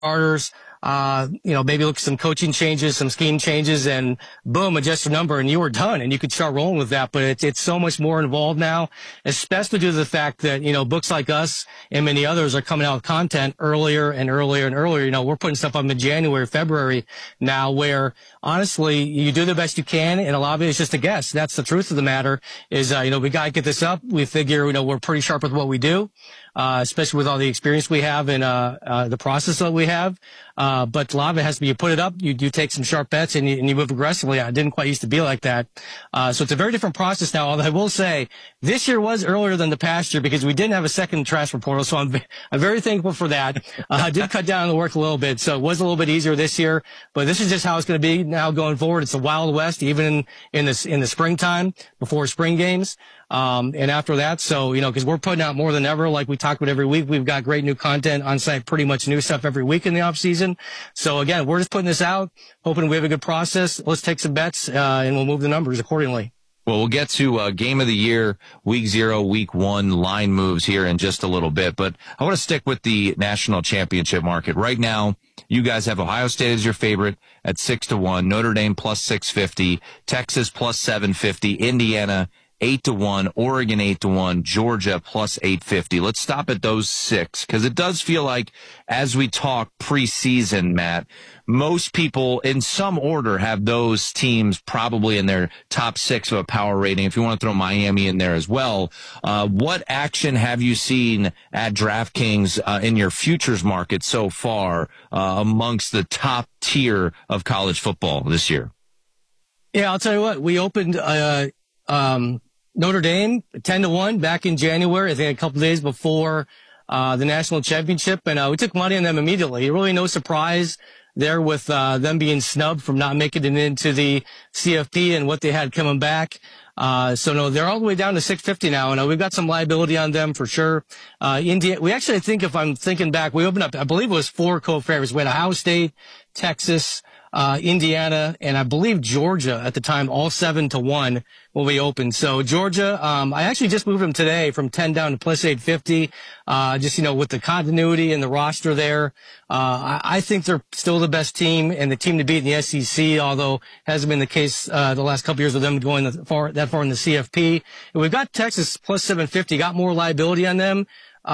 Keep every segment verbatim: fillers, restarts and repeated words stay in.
starters, uh, you know, maybe look at some coaching changes, some scheme changes, and boom, adjust your number, and you were done, and you could start rolling with that. But it's, it's so much more involved now, especially due to the fact that, you know, books like us and many others are coming out with content earlier and earlier and earlier. You know, we're putting stuff up in January, February now, where honestly, you do the best you can, and a lot of it is just a guess. That's the truth of the matter is, uh, you know, we got to get this up. We figure, you know, we're pretty sharp with what we do. Uh, especially with all the experience we have and, uh, uh, the process that we have. Uh, but a lot of it has to be, you put it up, you, you take some sharp bets and you, and you move aggressively. It didn't quite used to be like that. Uh, so it's a very different process now. Although I will say this year was earlier than the past year because we didn't have a second transfer portal. So I'm, I'm very thankful for that. Uh, I did cut down on the work a little bit. So it was a little bit easier this year, but this is just how it's going to be now going forward. It's the Wild West, even in, in this, in the springtime before spring games. Um, and after that, so, you know, cause we're putting out more than ever, like we talk about every week. We've got great new content on site, pretty much new stuff every week in the off season. So again, we're just putting this out, hoping we have a good process. Let's take some bets, uh, and we'll move the numbers accordingly. Well, we'll get to uh, game of the year, week zero, week one line moves here in just a little bit. But I want to stick with the national championship market. Right now, you guys have Ohio State as your favorite at six to one, Notre Dame plus six fifty, Texas plus seven fifty, Indiana eight to one, Oregon eight to one, Georgia plus eight fifty. Let's stop at those six, because it does feel like as we talk preseason, Matt, most people in some order have those teams probably in their top six of a power rating. If you want to throw Miami in there as well, uh, what action have you seen at DraftKings uh, in your futures market so far uh, amongst the top tier of college football this year? Yeah, I'll tell you what, we opened, uh, um, Notre Dame, ten to one back in January, I think a couple of days before, uh, the national championship. And, uh, we took money on them immediately. Really no surprise there with, uh, them being snubbed from not making it into the C F P and what they had coming back. Uh, so no, they're all the way down to six fifty now. And uh, we've got some liability on them for sure. Uh, India, we actually, I think if I'm thinking back, we opened up, I believe it was four co-favorites. We had Ohio State, Texas, uh, Indiana, and I believe Georgia at the time, all seven to one when we opened. So Georgia, um, I actually just moved them today from ten down to plus eight fifty. Uh, just, you know, with the continuity and the roster there. Uh, I, I think they're still the best team and the team to beat in the S E C, although hasn't been the case, uh, the last couple of years with them going that far, that far in the C F P. And we've got Texas plus seven fifty, got more liability on them.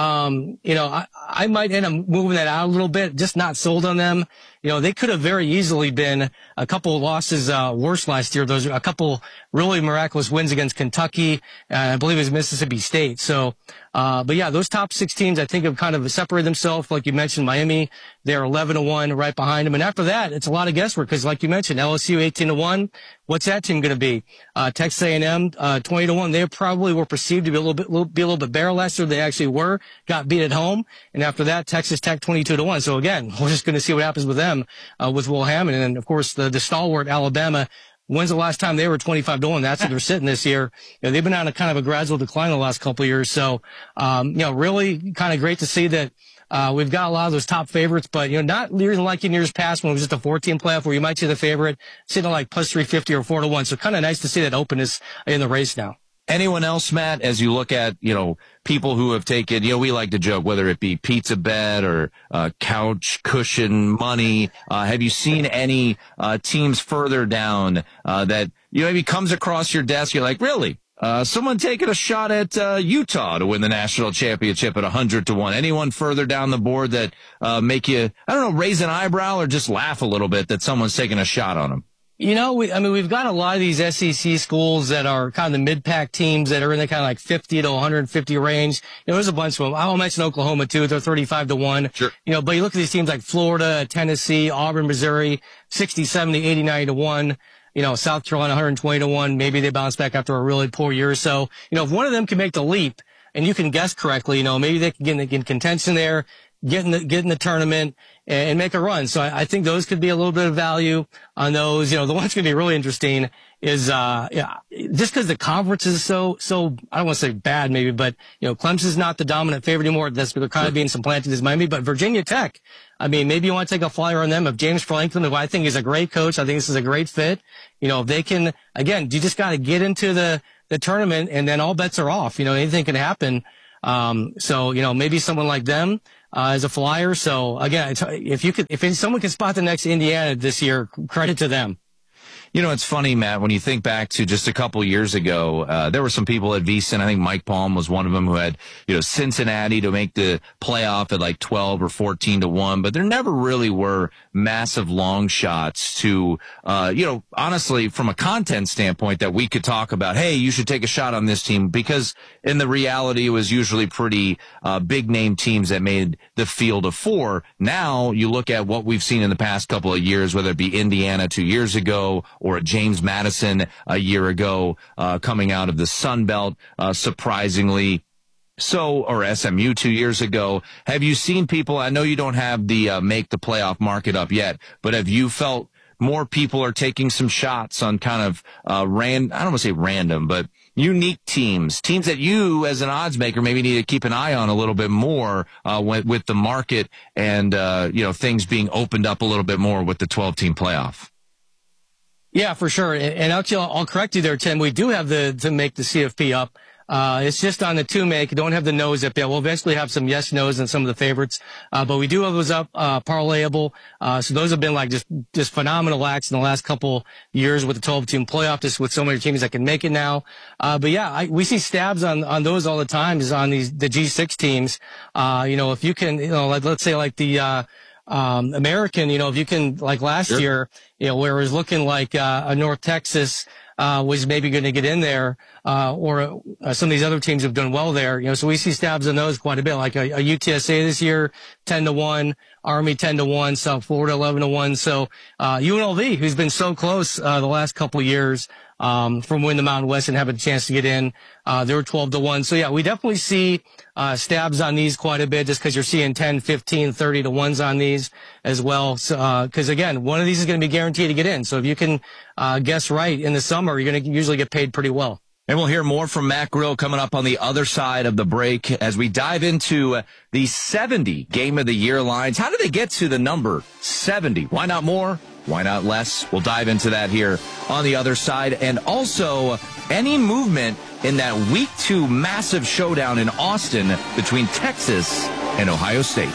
Um, you know, I, I might end up moving that out a little bit, just not sold on them. You know, they could have very easily been a couple of losses, uh, worse last year. Those are a couple really miraculous wins against Kentucky, uh, I believe it was Mississippi State. So, uh, but yeah, those top six teams, I think, have kind of separated themselves. Like you mentioned, Miami, they're eleven to one right behind them. And after that, it's a lot of guesswork because like you mentioned, L S U eighteen to one. What's that team going to be? Uh, Texas A and M, uh, twenty to one. They probably were perceived to be a little bit, little, be a little bit better last year. They actually were, got beat at home. And after that, Texas Tech twenty-two to one. So again, we're just going to see what happens with them, uh, with Will Hammond. And then, of course, the, the stalwart Alabama. When's the last time they were twenty-five to one? That's where they're sitting this year. You know, they've been on a kind of a gradual decline the last couple of years. So, um, you know, really kind of great to see that, uh, we've got a lot of those top favorites, but, you know, not like in years past when it was just a four-team playoff where you might see the favorite sitting like plus three fifty or four to one. So kind of nice to see that openness in the race now. Anyone else, Matt, as you look at, you know, people who have taken, you know, we like to joke, whether it be pizza bet or uh, couch cushion money, uh, have you seen any uh, teams further down uh, that, you know, maybe comes across your desk, you're like, really? Uh, someone taking a shot at uh, Utah to win the national championship at one hundred to one. Anyone further down the board that uh, make you, I don't know, raise an eyebrow or just laugh a little bit that someone's taking a shot on them? You know, we, I mean, we've got a lot of these S E C schools that are kind of the mid-pack teams that are in the kind of like fifty to one hundred fifty range. You know, there's a bunch of them. I'll mention Oklahoma too. They're thirty-five to one. Sure. You know, but you look at these teams like Florida, Tennessee, Auburn, Missouri, sixty, seventy, eighty-nine to one. You know, South Carolina, one hundred twenty to one. Maybe they bounce back after a really poor year or so. You know, if one of them can make the leap and you can guess correctly, you know, maybe they can get in, in contention there, get in the, get in the tournament and, and make a run. So I, I think those could be a little bit of value on those. You know, the one's going to be really interesting is, uh, yeah, just because the conference is so, so, I don't want to say bad maybe, but, you know, Clemson's not the dominant favorite anymore. That's, they're kind of being supplanted as Miami, but Virginia Tech, I mean, maybe you want to take a flyer on them. If James Franklin, who I think is a great coach, I think this is a great fit. You know, if they can, again, you just got to get into the, the tournament and then all bets are off. You know, anything can happen. Um, so, you know, maybe someone like them, uh, as a flyer. So again, it's, if you could, if someone can spot the next Indiana this year, credit to them. You know, it's funny, Matt, when you think back to just a couple years ago, uh, there were some people at VSiN. I think Mike Palm was one of them who had, you know, Cincinnati to make the playoff at like twelve or fourteen to one, but there never really were massive long shots to, uh, you know, honestly, from a content standpoint that we could talk about, hey, you should take a shot on this team, because in the reality, it was usually pretty, uh, big name teams that made the field of four. Now you look at what we've seen in the past couple of years, whether it be Indiana two years ago, or a James Madison a year ago, uh, coming out of the Sun Belt, uh, surprisingly. So, or S M U two years ago. Have you seen people, I know you don't have the, uh, make the playoff market up yet, but have you felt more people are taking some shots on kind of, uh, ran, I don't want to say random, but unique teams, teams that you as an odds maker maybe need to keep an eye on a little bit more, uh, with, with the market and, uh, you know, things being opened up a little bit more with the twelve team playoff? Yeah, for sure. And actually, I'll correct you there, Tim. We do have the to make the C F P up. Uh, it's just on the two make. Don't have the nose up yet. We'll eventually have some yes, no's and some of the favorites. Uh, but we do have those up, uh, parlayable. Uh, so those have been like just, just phenomenal acts in the last couple years with the twelve team playoff, just with so many teams that can make it now. Uh, but yeah, I, we see stabs on, on those all the time, is on these, the G six teams. Uh, you know, if you can, you know, like, let's say like the, uh, Um, American, you know, if you can, like last sure. year, you know, where it was looking like, uh, a North Texas, uh, was maybe going to get in there, uh, or uh, some of these other teams have done well there, you know, so we see stabs on those quite a bit, like a, a U T S A this year, ten to one, Army ten to one, South Florida eleven to one. So, uh, U N L V, who's been so close, uh, the last couple of years, um, from winning the Mountain West and having a chance to get in, uh, they were twelve to one. So yeah, we definitely see, uh, stabs on these quite a bit, just because you're seeing ten, fifteen, thirty to ones on these as well. So, uh, cause again, one of these is going to be guaranteed to get in. So if you can, uh, guess right in the summer, you're going to usually get paid pretty well. And we'll hear more from Matt Grill coming up on the other side of the break as we dive into the seventy Game of the Year lines. How do they get to the number seventy? Why not more? Why not less? We'll dive into that here on the other side. And also, any movement in that week two massive showdown in Austin between Texas and Ohio State.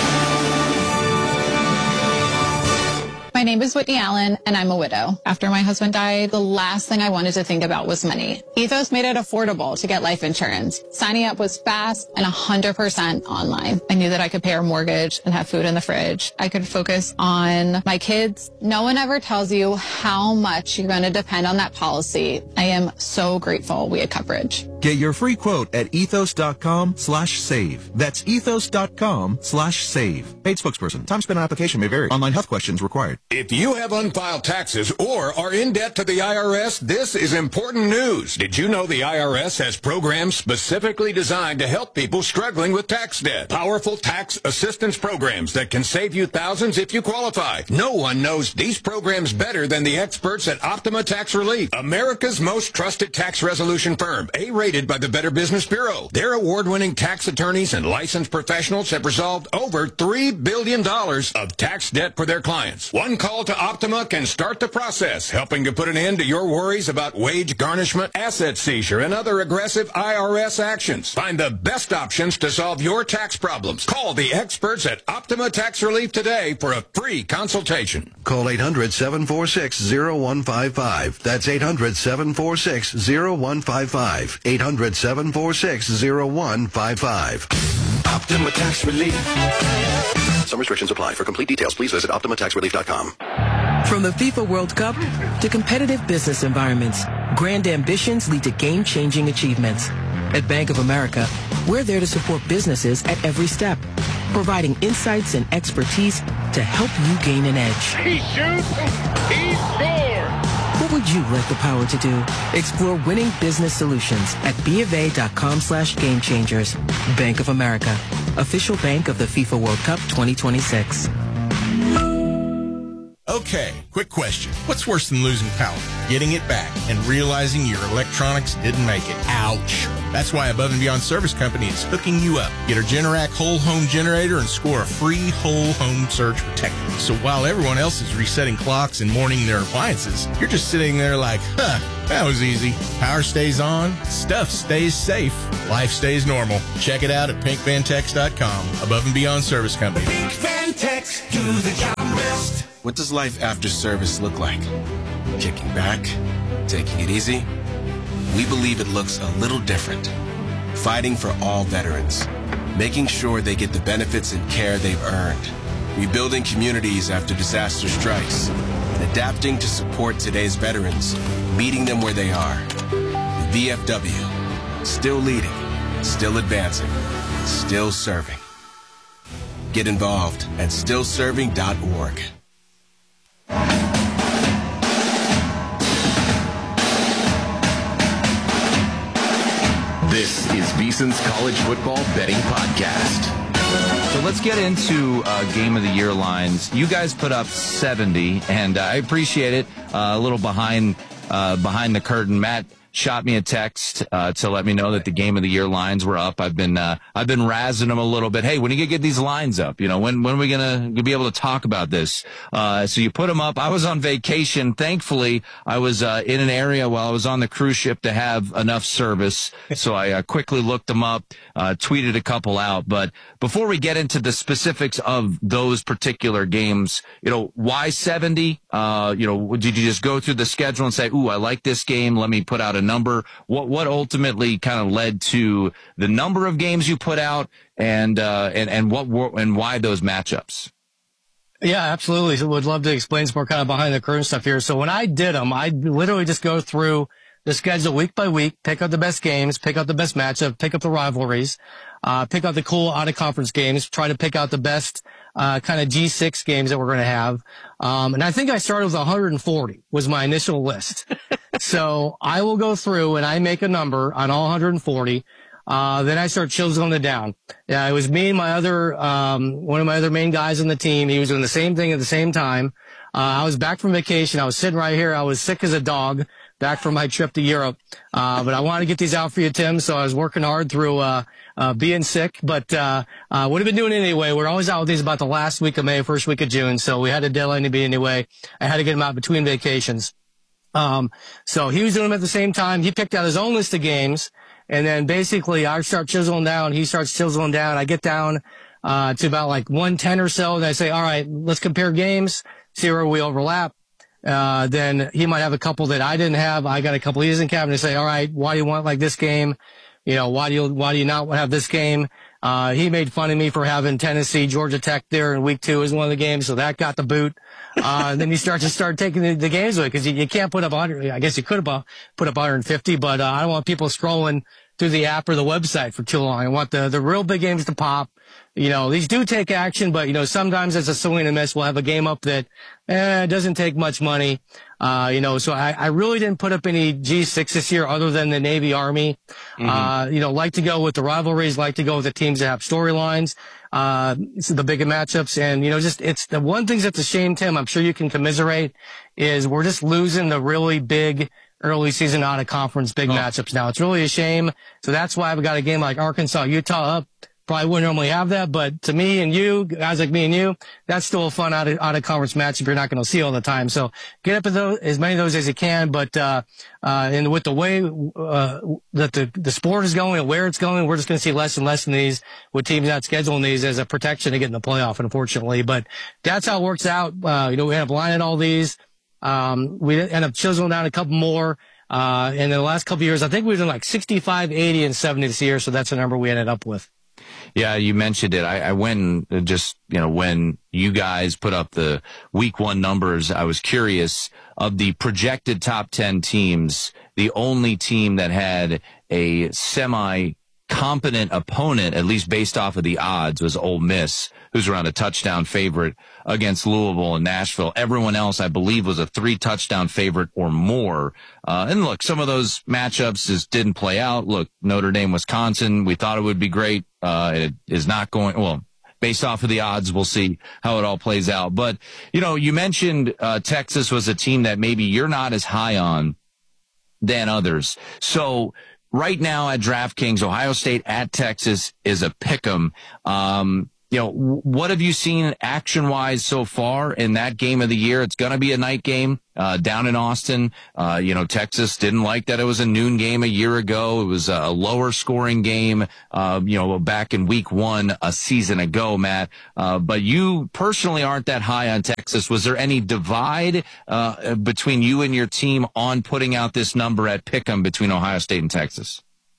My name is Whitney Allen, and I'm a widow. After my husband died, the last thing I wanted to think about was money. Ethos made it affordable to get life insurance. Signing up was fast and one hundred percent online. I knew that I could pay our mortgage and have food in the fridge. I could focus on my kids. No one ever tells you how much you're going to depend on that policy. I am so grateful we had coverage. Get your free quote at ethos.com slash save. That's ethos.com slash save. Paid spokesperson. Time spent on application may vary. Online health questions required. If you have unfiled taxes or are in debt to the I R S, this is important news. Did you know the I R S has programs specifically designed to help people struggling with tax debt? Powerful tax assistance programs that can save you thousands if you qualify. No one knows these programs better than the experts at Optima Tax Relief, America's most trusted tax resolution firm, A-rated by the Better Business Bureau. Their award-winning tax attorneys and licensed professionals have resolved over three billion dollars of tax debt for their clients. One call to Optima can start the process, helping to put an end to your worries about wage garnishment, asset seizure, and other aggressive I R S actions. Find the best options to solve your tax problems. Call the experts at Optima Tax Relief today for a free consultation. Call eight hundred, seven four six, zero one five five. That's eight hundred, seven four six, zero one five five. eight hundred, seven four six, zero one five five. Optima Tax Relief. Some restrictions apply. For complete details, please visit optima tax relief dot com. From the FIFA World Cup to competitive business environments, grand ambitions lead to game-changing achievements. At Bank of America, we're there to support businesses at every step, providing insights and expertise to help you gain an edge. He shoots, he scores! What would you like the power to do? Explore winning business solutions at BofA.com slash game changers. Bank of America, official bank of the FIFA World Cup twenty twenty-six. Okay, quick question. What's worse than losing power? Getting it back and realizing your electronics didn't make it. Ouch. That's why Above and Beyond Service Company is hooking you up. Get our Generac whole home generator and score a free whole home surge protector. So while everyone else is resetting clocks and mourning their appliances, you're just sitting there like, huh, that was easy. Power stays on, stuff stays safe, life stays normal. Check it out at pink van tex dot com. Above and Beyond Service Company. Pink Van Tex, do the job best. What does life after service look like? Kicking back? Taking it easy? We believe it looks a little different. Fighting for all veterans. Making sure they get the benefits and care they've earned. Rebuilding communities after disaster strikes. And adapting to support today's veterans. Meeting them where they are. The V F W. Still leading. Still advancing. Still serving. Get involved at still serving dot org. This is VSiN's College Football Betting Podcast. So let's get into uh, Game of the Year lines. You guys put up seventy, and uh, I appreciate it. Uh, a little behind uh, behind the curtain. Matt shot me a text uh, to let me know that the Game of the Year lines were up. I've been uh, I've been razzing him a little bit. Hey, when are you gonna get these lines up? You know, when when are we gonna be able to talk about this? Uh, so you put them up. I was on vacation. Thankfully, I was uh, in an area while I was on the cruise ship to have enough service. So I uh, quickly looked them up, uh, tweeted a couple out. But before we get into the specifics of those particular games, you know, why seventy? Uh, you know, did you just go through the schedule and say, "Ooh, I like this game. Let me put out a number"? What what ultimately kind of led to the number of games you put out, and uh, and and what were, and why those matchups? Yeah, absolutely. So would love to explain some more kind of behind the curtain stuff here. So when I did them, I literally just go through the schedule week by week, pick out the best games, pick out the best matchup, pick up the rivalries, uh, pick out the cool out of conference games, try to pick out the best uh kind of G six games that we're going to have. Um, and I think I started with one hundred forty was my initial list. So I will go through and I make a number on all one hundred forty. Uh, then I start chiseling it down. Yeah, it was me and my other, um, one of my other main guys on the team. He was doing the same thing at the same time. Uh, I was back from vacation. I was sitting right here. I was sick as a dog back from my trip to Europe. Uh, but I wanted to get these out for you, Tim. So I was working hard through, uh, uh, being sick, but, uh, uh, would have been doing it anyway. We're always out with these about the last week of May, first week of June. So we had a deadline to be anyway. I had to get them out between vacations. Um, so he was doing them at the same time. He picked out his own list of games. And then basically I start chiseling down. He starts chiseling down. I get down, uh, to about like one ten or so. And I say, all right, let's compare games, see where we overlap. Uh, then he might have a couple that I didn't have. I got a couple he doesn't have. And I say, all right, why do you want like this game? You know, why do you, why do you not have this game? Uh, he made fun of me for having Tennessee, Georgia Tech there in week two as one of the games. So that got the boot. Uh, and then you start to start taking the, the games away because you, you can't put up one hundred. I guess you could have put up one hundred fifty, but, uh, I don't want people scrolling through the app or the website for too long. I want the, the real big games to pop. You know, these do take action, but, you know, sometimes as a swing and miss, we'll have a game up that, eh, doesn't take much money. Uh, you know, so I, I really didn't put up any G six this year other than the Navy Army. Mm-hmm. Uh, you know, like to go with the rivalries, like to go with the teams that have storylines, uh, the bigger matchups. And, you know, just, it's the one thing that's a shame, Tim, I'm sure you can commiserate, is we're just losing the really big early season out of conference big oh. matchups now. It's really a shame. So that's why I've got a game like Arkansas, Utah up. Probably wouldn't normally have that, but to me and you, guys like me and you, that's still a fun out of, out of conference matchup you're not going to see all the time. So get up at those, as many of those as you can. But, uh, uh, and with the way, uh, that the, the sport is going and where it's going, we're just going to see less and less in these with teams not scheduling these as a protection to get in the playoff, unfortunately. But that's how it works out. Uh, you know, we end up lining all these. Um, we end up chiseling down a couple more. Uh, and in the last couple of years, I think we've done like sixty-five, eighty, and seventy this year. So that's the number we ended up with. Yeah, you mentioned it. I, I went and just, you know, when you guys put up the week one numbers, I was curious of the projected top ten teams. The only team that had a semi competent opponent, at least based off of the odds, was Ole Miss, who's around a touchdown favorite against Louisville and Nashville. Everyone else, I believe, was a three touchdown favorite or more. Uh, and look, some of those matchups just didn't play out. Look, Notre Dame, Wisconsin, we thought it would be great. Uh, it is not going, well, based off of the odds, we'll see how it all plays out. But, you know, you mentioned uh, Texas was a team that maybe you're not as high on than others. So right now at DraftKings, Ohio State at Texas is a pick'em. Um, you know, what have you seen action-wise so far in that game of the year? It's going to be a night game uh, down in Austin. Uh, you know, Texas didn't like that it was a noon game a year ago. It was a lower-scoring game, uh, you know, back in week one a season ago, Matt. Uh, but you personally aren't that high on Texas. Was there any divide uh, between you and your team on putting out this number at pick'em between Ohio State and Texas?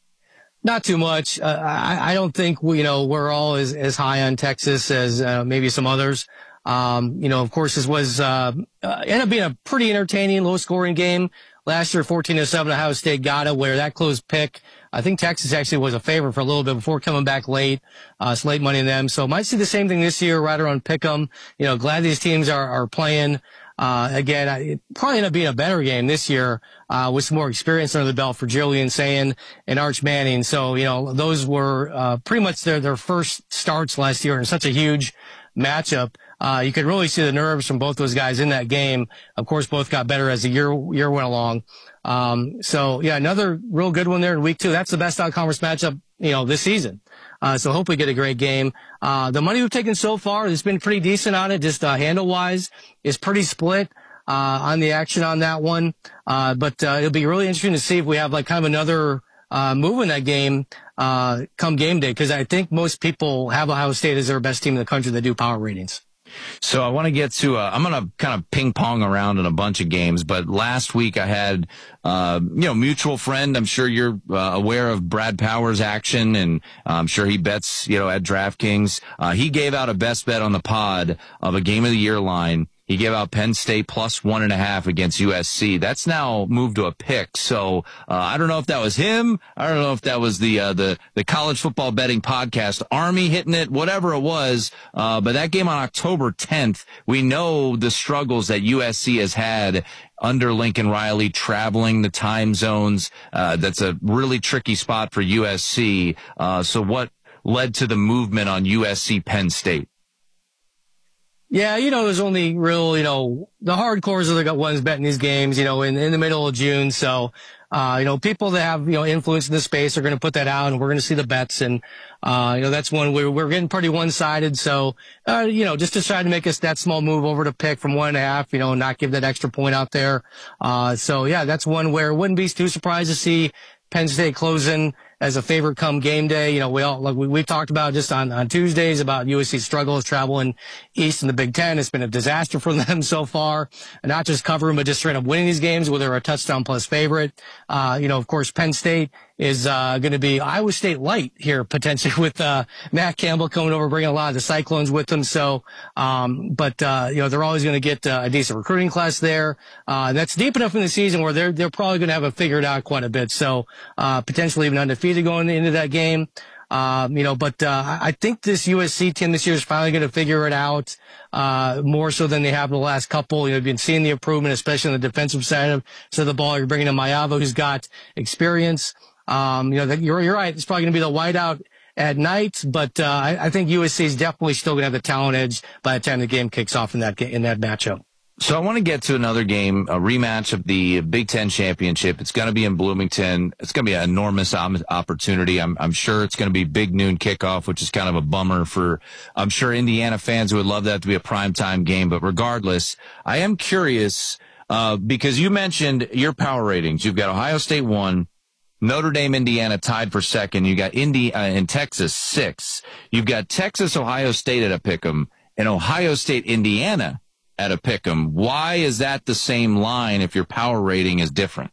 Not too much. Uh, I, I don't think we, you know, we're all as, as high on Texas as uh, maybe some others. Um, you know, of course, this was uh, uh, ended up being a pretty entertaining, low-scoring game. Last year, fourteen to seven, Ohio State got it, where that closed pick. I think Texas actually was a favorite for a little bit before coming back late. Uh, it's late money in them. So might see the same thing this year, right around pick'em. You know, glad these teams are, are playing. Uh, again, it probably ended up being a better game this year, uh, with some more experience under the belt for Julian Sayin and Arch Manning. So, you know, those were, uh, pretty much their, their first starts last year in such a huge matchup. Uh, you could really see the nerves from both those guys in that game. Of course, both got better as the year, year went along. Um, so yeah, another real good one there in week two. That's the best out-conference matchup, you know, this season. Uh, so hope we get a great game. Uh, the money we've taken so far has been pretty decent on it, just, uh, handle-wise. Is pretty split, uh, on the action on that one. Uh, but, uh, it'll be really interesting to see if we have like kind of another, uh, move in that game, uh, come game day. Cause I think most people have Ohio State as their best team in the country that do power ratings. So I want to get to, uh, I'm going to kind of ping pong around in a bunch of games, but last week I had, uh, you know, mutual friend. I'm sure you're uh, aware of Brad Powers' action, and I'm sure he bets, you know, at DraftKings. Uh, he gave out a best bet on the pod of a game of the year line. He gave out Penn State plus one and a half against U S C. That's now moved to a pick. So, uh, I don't know if that was him. I don't know if that was the, uh, the, the college football betting podcast Army hitting it, whatever it was. Uh, but that game on October tenth, we know the struggles that U S C has had under Lincoln Riley, traveling the time zones. Uh, that's a really tricky spot for U S C. Uh, so what led to the movement on U S C Penn State? Yeah, you know, there's only real, you know, the hardcores are the ones betting these games, you know, in, in the middle of June. So, uh, you know, people that have, you know, influence in the space are going to put that out, and we're going to see the bets. And, uh, you know, that's one where we're getting pretty one-sided. So, uh, you know, just to try to make us that small move over to pick from one and a half, you know, and not give that extra point out there. Uh, so yeah, that's one where wouldn't be too surprised to see Penn State closing as a favorite come game day. You know, we all, like we, we've talked about just on, on Tuesdays about U S C's struggles traveling east in the Big Ten. It's been a disaster for them so far. And not just covering, but just straight up winning these games where they're a touchdown plus favorite. Uh, you know, of course, Penn State is, uh, going to be Iowa State light here potentially with, uh, Matt Campbell coming over, bringing a lot of the Cyclones with them. So, um, but, uh, you know, they're always going to get uh, a decent recruiting class there. Uh, that's deep enough in the season where they're, they're probably going to have it figured out quite a bit. So, uh, potentially even undefeated going into that game. Um, you know, but, uh, I think this U S C team this year is finally going to figure it out, uh, more so than they have the last couple. You know, you've been seeing the improvement, especially on the defensive side of, so the ball. You're bringing in Mayava, who's got experience. Um, you know, that you're, you're right. It's probably going to be the whiteout at night, but, uh, I, I think U S C is definitely still going to have the talent edge by the time the game kicks off in that, in that matchup. So I want to get to another game, a rematch of the Big Ten championship. It's going to be in Bloomington. It's going to be an enormous opportunity. I'm, I'm sure it's going to be big noon kickoff, which is kind of a bummer for, I'm sure Indiana fans would love that to be a primetime game. But regardless, I am curious, uh, because you mentioned your power ratings. You've got Ohio State one, Notre Dame, Indiana tied for second. You got Indy, uh, in Texas six. You've got Texas, Ohio State at a pick'em, and Ohio State, Indiana at a pick'em. Why is that the same line if your power rating is different?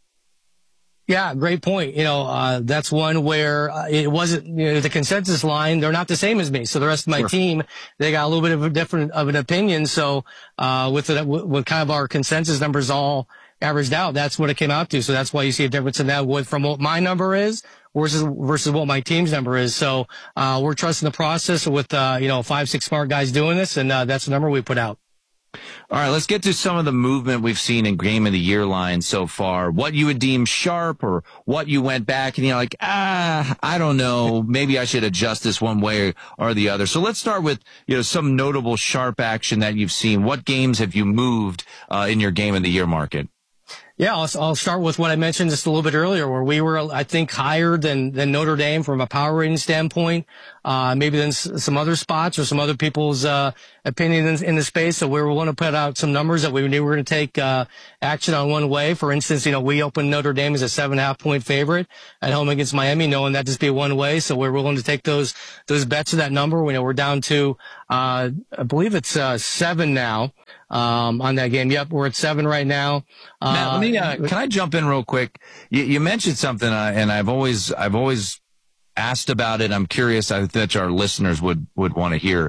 Yeah, great point. You know, uh, that's one where uh, it wasn't, you know, the consensus line, they're not the same as me. So the rest of my sure. team, they got a little bit of a different of an opinion. So, uh, with the, with kind of our consensus numbers all averaged out, that's what it came out to. So that's why you see a difference in that with, from what my number is versus, versus what my team's number is. So, uh, we're trusting the process with, uh, you know, five, six smart guys doing this. And, uh, that's the number we put out. All right, let's get to some of the movement we've seen in Game of the Year lines so far. What you would deem sharp, or what you went back and you're like, ah, I don't know, maybe I should adjust this one way or the other. So let's start with, you know, some notable sharp action that you've seen. What games have you moved uh, in your Game of the Year market? Yeah, I'll, I'll start with what I mentioned just a little bit earlier, where we were, I think, higher than, than Notre Dame from a power rating standpoint, uh, maybe than s- some other spots or some other people's, uh, opinion in, in the space. So we were willing to put out some numbers that we knew we were going to take, uh, action on one way. For instance, you know, we opened Notre Dame as a seven and a half point favorite at home against Miami, knowing that just be one way. So we're willing to take those, those bets to that number. We know we're down to, uh, I believe it's, uh, seven now. Um, on that game. Yep, we're at seven right now. Uh, Matt, let me, uh, can I jump in real quick? You, you mentioned something, uh, and I've always, I've always asked about it. I'm curious. I bet our listeners would, would want to hear.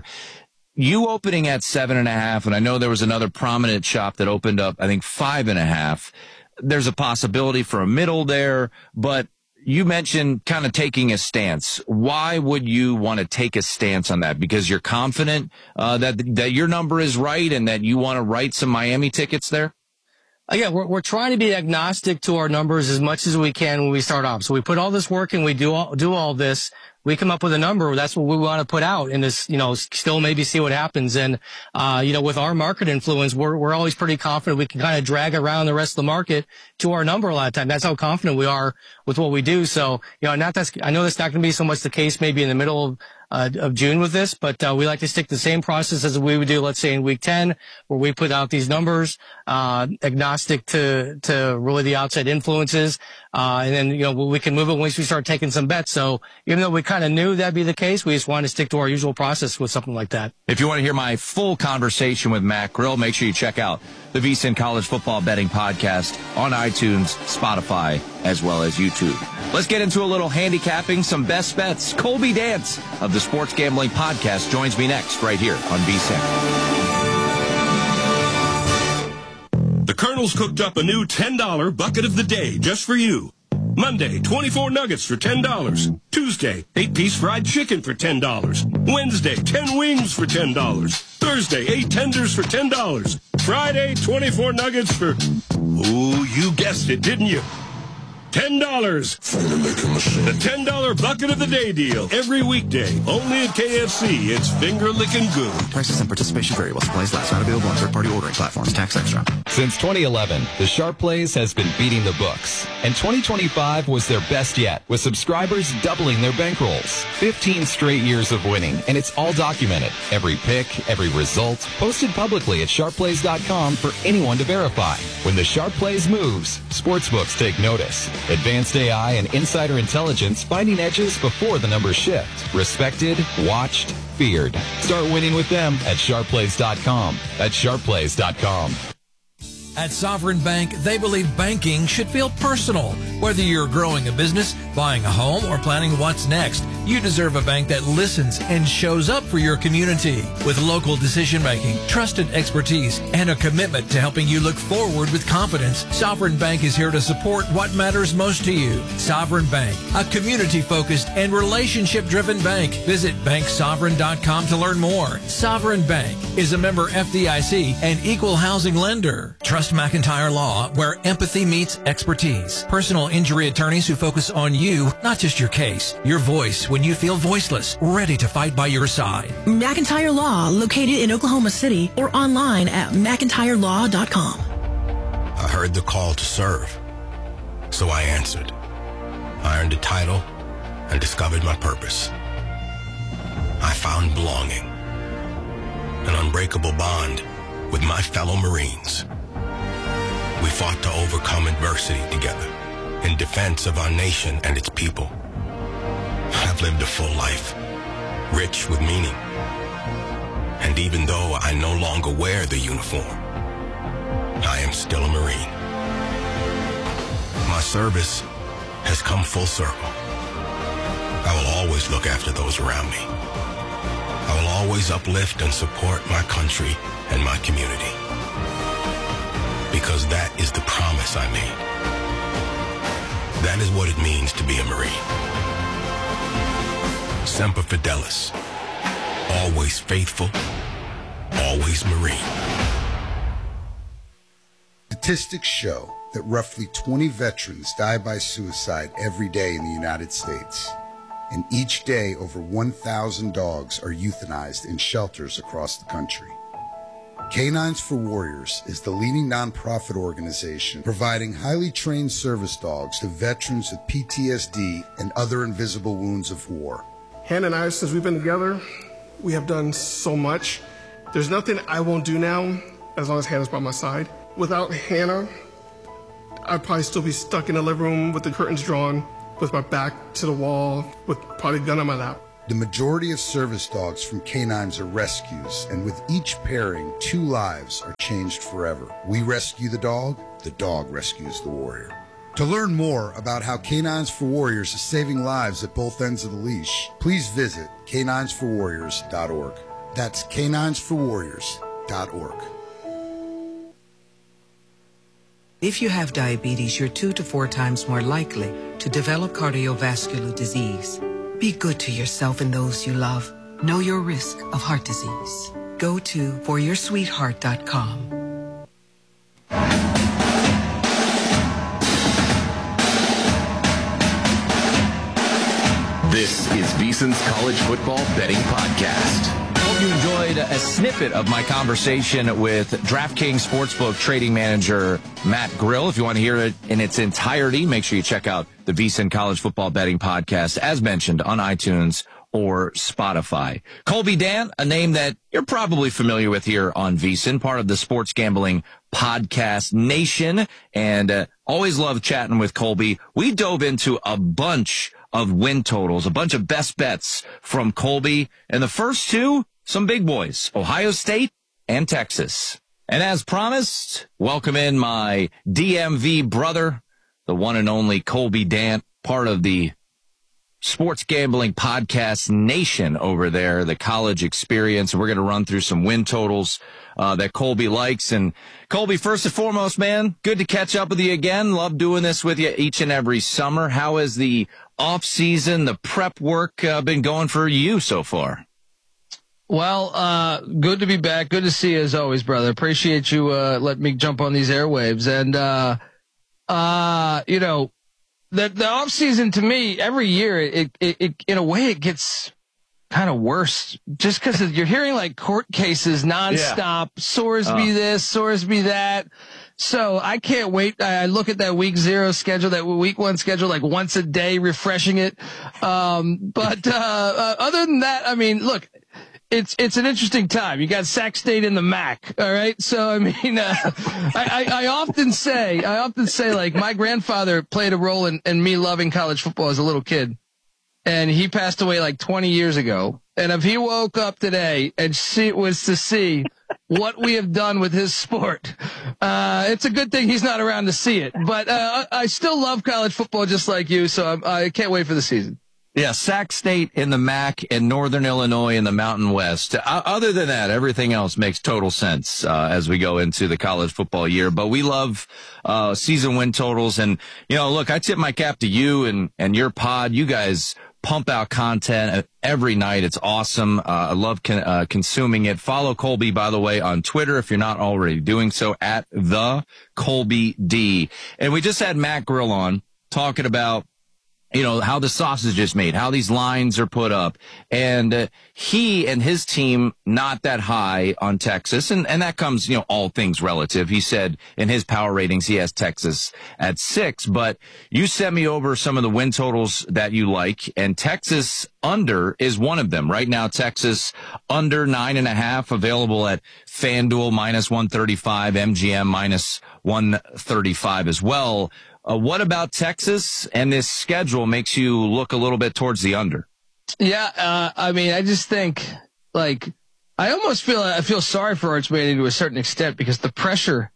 You opening at seven and a half, and I know there was another prominent shop that opened up, I think, five and a half. There's a possibility for a middle there, but you mentioned kind of taking a stance. Why would you want to take a stance on that? Because you're confident uh, that that your number is right and that you want to write some Miami tickets there? Again, we're, we're trying to be agnostic to our numbers as much as we can when we start off. So we put all this work and we do all, do all this. We come up with a number. That's what we want to put out, and this, you know, still maybe see what happens. And, uh, you know, with our market influence, we're, we're always pretty confident we can kind of drag around the rest of the market to our number a lot of time. That's how confident we are with what we do. So, you know, not that's, I know that's not going to be so much the case maybe in the middle of, uh, of June with this, but, uh, we like to stick to the same process as we would do, let's say in week ten, where we put out these numbers, uh, agnostic to, to really the outside influences. Uh, and then, you know, we can move it once we start taking some bets. So even though we kind of knew that'd be the case, we just wanted to stick to our usual process with something like that. If you want to hear my full conversation with Matt Grill, make sure you check out the VSiN College Football Betting Podcast on iTunes, Spotify, as well as YouTube. Let's get into a little handicapping, some best bets. Colby Dance of the Sports Gambling Podcast joins me next right here on VSiN. The Colonel's cooked up a new ten dollar bucket of the day just for you. Monday, twenty-four nuggets for ten dollars. Tuesday, eight piece fried chicken for ten dollars. Wednesday, ten wings for ten dollars. Thursday, eight tenders for ten dollars. Friday, twenty-four nuggets for, ooh, you guessed it, didn't you? ten dollars. The ten dollar bucket of the day deal. Every weekday. Only at K F C. It's finger licking good. Prices and participation vary while supplies last. Not available on third-party ordering platforms. Tax extra. Since twenty eleven, the Sharp Plays has been beating the books. And twenty twenty-five was their best yet, with subscribers doubling their bankrolls. fifteen straight years of winning, and it's all documented. Every pick, every result, posted publicly at sharp plays dot com for anyone to verify. When the Sharp Plays moves, sportsbooks take notice. Advanced A I and insider intelligence finding edges before the numbers shift. Respected, watched, feared. Start winning with them at sharp plays dot com. That's sharp plays dot com. At Sovereign Bank, they believe banking should feel personal. Whether you're growing a business, buying a home, or planning what's next, you deserve a bank that listens and shows up for your community. With local decision-making, trusted expertise, and a commitment to helping you look forward with confidence, Sovereign Bank is here to support what matters most to you. Sovereign Bank, a community-focused and relationship-driven bank. Visit bank sovereign dot com to learn more. Sovereign Bank is a member F D I C and equal housing lender. Trust McIntyre Law, where empathy meets expertise. Personal injury attorneys who focus on you, not just your case. Your voice when you feel voiceless, ready to fight by your side. McIntyre Law, located in Oklahoma City or online at mcintyre law dot com. I heard the call to serve, so I answered. I earned a title and discovered my purpose. I found belonging, an unbreakable bond with my fellow Marines. We fought to overcome adversity together in defense of our nation and its people. I've lived a full life, rich with meaning. And even though I no longer wear the uniform, I am still a Marine. My service has come full circle. I will always look after those around me. I will always uplift and support my country and my community. Because that is the promise I made. That is what it means to be a Marine. Semper Fidelis. Always faithful. Always Marine. Statistics show that roughly twenty veterans die by suicide every day in the United States. And each day, over one thousand dogs are euthanized in shelters across the country. Canines for Warriors is the leading nonprofit organization providing highly trained service dogs to veterans with P T S D and other invisible wounds of war. Hannah and I, since we've been together, we have done so much. There's nothing I won't do now as long as Hannah's by my side. Without Hannah, I'd probably still be stuck in the living room with the curtains drawn, with my back to the wall, with probably a gun on my lap. The majority of service dogs from canines are rescues, and with each pairing, two lives are changed forever. We rescue the dog, the dog rescues the warrior. To learn more about how Canines for Warriors is saving lives at both ends of the leash, please visit canines for warriors dot org. That's canines for warriors dot org. If you have diabetes, you're two to four times more likely to develop cardiovascular disease. Be good to yourself and those you love. Know your risk of heart disease. Go to for your sweetheart dot com. This is VSiN's College Football Betting Podcast. Hope you enjoyed a snippet of my conversation with DraftKings Sportsbook trading manager Matt Grill. If you want to hear it in its entirety, make sure you check out the VSiN College Football Betting Podcast, as mentioned, on iTunes or Spotify. Colby Dant, a name that you're probably familiar with here on VSiN, part of the Sports Gambling Podcast Nation, and uh, always love chatting with Colby. We dove into a bunch of win totals, a bunch of best bets from Colby, and the first two, some big boys, Ohio State and Texas. And as promised, welcome in my D M V brother, the one and only Colby Dant, part of the Sports Gambling Podcast Nation over there, the college experience. We're going to run through some win totals uh, that Colby likes. And Colby, first and foremost, man, good to catch up with you again. Love doing this with you each and every summer. How has the off season, the prep work uh, been going for you so far? Well, uh, good to be back. Good to see you as always, brother. Appreciate you, uh, letting me jump on these airwaves. And, uh, uh, you know, the, the off season to me, every year, it, it, it in a way, it gets kind of worse just because you're hearing like court cases nonstop. Yeah. Sorsby uh. this, Sorsby that. So I can't wait. I look at that week zero schedule, that week one schedule, like once a day, refreshing it. Um, but, uh, uh, other than that, I mean, look, It's it's an interesting time. You got Sac State in the M A C, all right? So, I mean, uh, I, I, I often say, I often say, like, my grandfather played a role in, in me loving college football as a little kid. And he passed away like twenty years ago. And if he woke up today and see, was to see what we have done with his sport, uh, it's a good thing he's not around to see it. But uh, I still love college football just like you, so I'm, I can't wait for the season. Yeah, Sac State in the M A C and Northern Illinois in the Mountain West. Uh, other than that, everything else makes total sense uh, as we go into the college football year. But we love uh season win totals. And, you know, look, I tip my cap to you and, and your pod. You guys pump out content every night. It's awesome. Uh, I love con- uh, consuming it. Follow Colby, by the way, on Twitter if you're not already doing so, at the Colby D. And we just had Matt Grill on talking about, you know, how the sausage is made, how these lines are put up. And uh, he and his team, not that high on Texas. And, and that comes, you know, all things relative. He said in his power ratings, he has Texas at six. But you sent me over some of the win totals that you like. And Texas under is one of them. Right now, Texas under nine and a half, available at FanDuel minus one thirty-five, M G M minus one thirty-five as well. Uh, what about Texas and this schedule makes you look a little bit towards the under? Yeah, uh, I mean, I just think, like, I almost feel I feel sorry for Arch Manning to a certain extent because the pressure